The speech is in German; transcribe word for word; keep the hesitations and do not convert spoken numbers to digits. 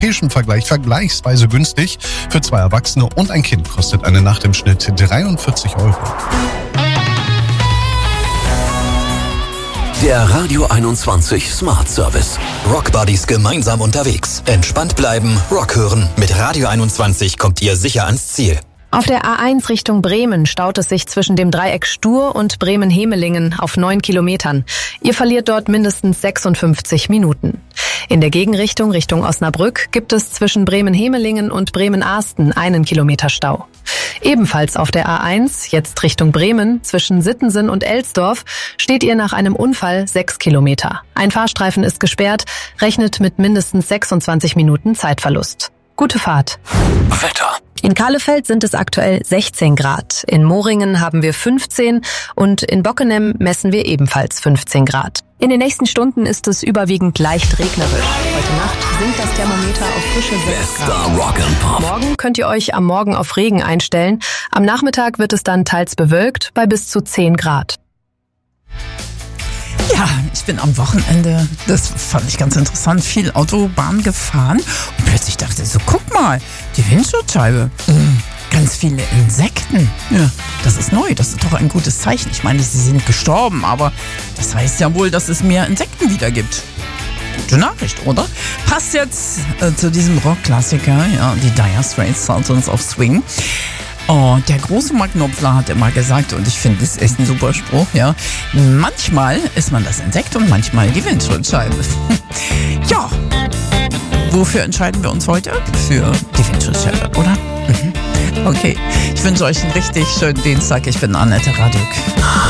europäischen Vergleich vergleichsweise günstig. Für zwei Erwachsene und ein Kind kostet eine Nacht im Schnitt dreiundvierzig Euro. Der Radio einundzwanzig Smart Service. Rock Buddies gemeinsam unterwegs. Entspannt bleiben, Rock hören. Mit Radio einundzwanzig kommt ihr sicher ans Ziel. Auf der A eins Richtung Bremen staut es sich zwischen dem Dreieck Stur und Bremen-Hemelingen auf neun Kilometern. Ihr verliert dort mindestens sechsundfünfzig Minuten. In der Gegenrichtung Richtung Osnabrück gibt es zwischen Bremen-Hemelingen und Bremen-Ahsten einen Kilometer Stau. Ebenfalls auf der A eins, jetzt Richtung Bremen, zwischen Sittensen und Elsdorf, steht ihr nach einem Unfall sechs Kilometer. Ein Fahrstreifen ist gesperrt, rechnet mit mindestens sechsundzwanzig Minuten Zeitverlust. Gute Fahrt. Wetter. In Kahlefeld sind es aktuell sechzehn Grad. In Moringen haben wir fünfzehn und in Bockenem messen wir ebenfalls fünfzehn Grad. In den nächsten Stunden ist es überwiegend leicht regnerisch. Heute Nacht sinkt das Thermometer auf frische sechs Grad. Bester Rock and Pop. Morgen könnt ihr euch am Morgen auf Regen einstellen. Am Nachmittag wird es dann teils bewölkt bei bis zu zehn Grad. Ja, ich bin am Wochenende, das fand ich ganz interessant, viel Autobahn gefahren und plötzlich dachte ich so, guck mal, die Windschutzscheibe, mm, ganz viele Insekten. Ja, das ist neu, das ist doch ein gutes Zeichen. Ich meine, sie sind gestorben, aber das heißt ja wohl, dass es mehr Insekten wieder gibt. Gute Nachricht, oder? Passt jetzt äh, zu diesem Rockklassiker, ja, die Dire Straits, Sultans of Swing. Oh, der große Mark Knopfler hat immer gesagt, und ich finde, das ist ein super Spruch, ja, manchmal ist man das Insekt und manchmal die Windschutzscheibe. Ja, wofür entscheiden wir uns heute? Für die Windschutzscheibe, oder? Mhm. Okay, ich wünsche euch einen richtig schönen Dienstag. Ich bin Annette Radück.